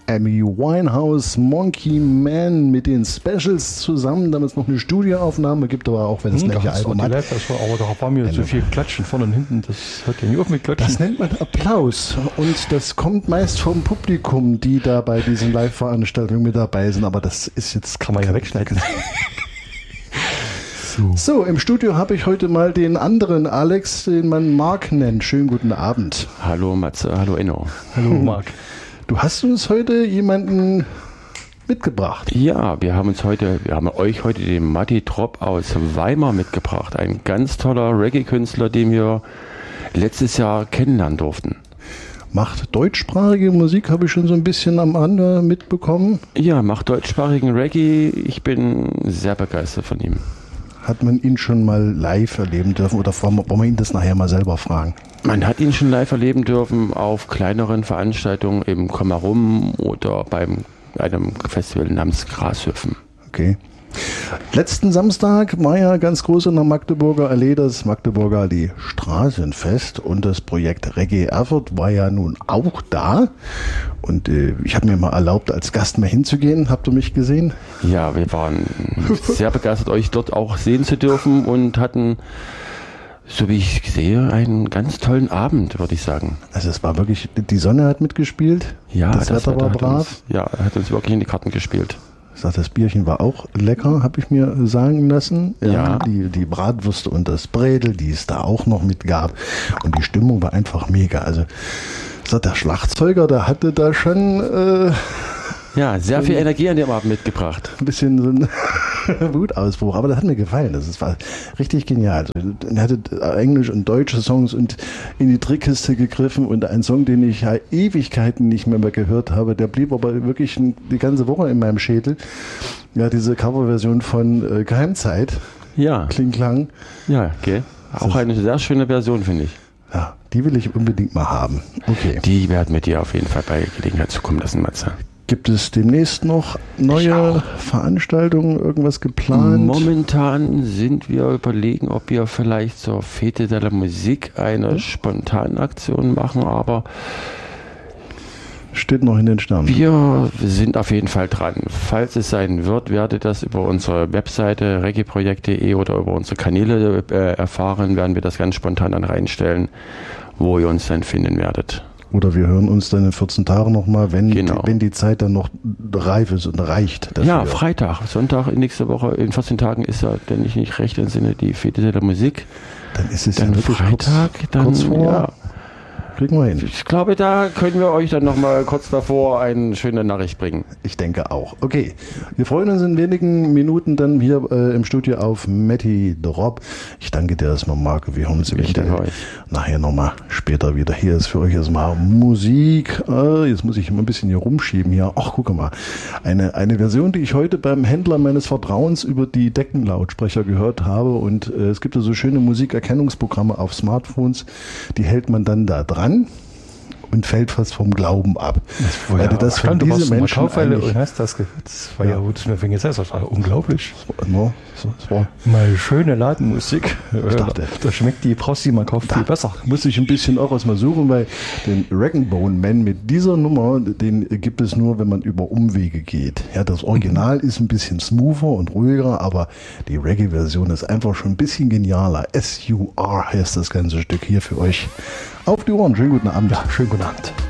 Amy Winehouse, Monkey Man mit den Specials zusammen, damit es noch eine Studioaufnahme gibt, aber auch wenn es gleiche Album hat. Aber da war mir zu viel Klatschen vorne und hinten, das hört ja nie auf mit Klatschen. Das nennt man Applaus und das kommt meist vom Publikum, die da bei diesen Live-Veranstaltungen mit dabei sind, aber das ist jetzt... Kann man ja wegschneiden. So, im Studio habe ich heute mal den anderen Alex, den man Mark nennt. Schönen guten Abend. Hallo Matze, hallo Enno. Hallo Mark. Du hast uns heute jemanden mitgebracht. Ja, wir haben euch heute den Matti Drop aus Weimar mitgebracht. Ein ganz toller Reggae-Künstler, den wir letztes Jahr kennenlernen durften. Macht deutschsprachige Musik, habe ich schon so ein bisschen am Rande mitbekommen. Ja, macht deutschsprachigen Reggae. Ich bin sehr begeistert von ihm. Hat man ihn schon mal live erleben dürfen oder wollen wir ihn das nachher mal selber fragen? Man hat ihn schon live erleben dürfen auf kleineren Veranstaltungen im Kommerum oder bei einem Festival namens Grashüpfen. Okay. Letzten Samstag war ja ganz groß in der Magdeburger Allee das Magdeburger Allee Straßenfest und das Projekt Reggae Erfurt war ja nun auch da und ich habe mir mal erlaubt, als Gast mal hinzugehen. Habt ihr mich gesehen? Ja, wir waren sehr begeistert, euch dort auch sehen zu dürfen und hatten, so wie ich sehe, einen ganz tollen Abend, würde ich sagen. Also es war wirklich, die Sonne hat mitgespielt, ja, das Wetter war brav. Hat uns wirklich in die Karten gespielt. Ich sag, das Bierchen war auch lecker, habe ich mir sagen lassen. Ja. Die Bratwürste und das Bredel, die es da auch noch mit gab. Und die Stimmung war einfach mega. Also ich sag, der Schlagzeuger, der hatte da schon... sehr viel Energie an dem Abend mitgebracht. Ein bisschen so ein Wutausbruch, aber das hat mir gefallen. Das war richtig genial. Also, er hatte Englisch und deutsche Songs und in die Trickkiste gegriffen und ein Song, den ich ja Ewigkeiten nicht mehr gehört habe, der blieb aber wirklich die ganze Woche in meinem Schädel. Ja, diese Coverversion von Geheimzeit. Ja. Kling Klang. Ja, okay. Auch eine sehr schöne Version, finde ich. Ja, die will ich unbedingt mal haben. Okay. Die werden wir dir auf jeden Fall bei Gelegenheit zukommen lassen, Matze. Gibt es demnächst noch neue Veranstaltungen, irgendwas geplant? Momentan sind wir überlegen, ob wir vielleicht zur Fete de la Musique eine Spontanaktion machen, aber steht noch in den Sternen. Wir sind auf jeden Fall dran. Falls es sein wird, werdet das über unsere Webseite reggaeprojekt.de oder über unsere Kanäle erfahren, werden wir das ganz spontan dann reinstellen, wo ihr uns dann finden werdet. Oder wir hören uns dann in 14 Tagen nochmal, wenn die Zeit dann noch reif ist und reicht. Dafür. Ja, Freitag, Sonntag nächste Woche, in 14 Tagen ist ja, wenn ich nicht recht entsinne, die Fete de la Musique. Dann ist es dann ja wirklich Freitag, kurz vor. Ja. Kriegen wir hin. Ich glaube, da können wir euch dann nochmal kurz davor eine schöne Nachricht bringen. Ich denke auch. Okay, wir freuen uns in wenigen Minuten dann hier im Studio auf Matti Drop. Ich danke dir erstmal, Marco. Wir hören uns nachher nochmal später wieder. Hier ist für euch erstmal Musik. Jetzt muss ich immer ein bisschen hier rumschieben. Hier. Ach, guck mal. Eine Version, die ich heute beim Händler meines Vertrauens über die Deckenlautsprecher gehört habe. Und es gibt ja so schöne Musikerkennungsprogramme auf Smartphones. Die hält man dann da dran und fällt fast vom Glauben ab. Das von diese Menschen und hast das gehört. Das war ja gut, das war unglaublich. Das war mal schöne Ladenmusik. Ich dachte, da schmeckt die Prost, die man kauft, viel besser. Muss ich ein bisschen auch erstmal suchen, weil den Rag'n'Bone Man mit dieser Nummer, den gibt es nur, wenn man über Umwege geht. Ja, das Original ist ein bisschen smoother und ruhiger, aber die Reggae-Version ist einfach schon ein bisschen genialer. S.U.R. heißt das ganze Stück hier für euch. Auf die Ohren. Schönen guten Abend. Ja, schönen guten Abend.